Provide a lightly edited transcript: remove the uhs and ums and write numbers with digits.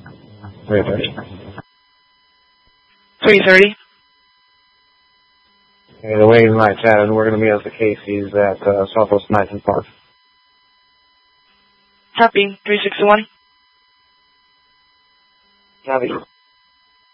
3:30. 3:30. Okay, the Wayne Lights added, we're going to meet us at Casey's at Southwest 19th Park. Copy. 361. Copy.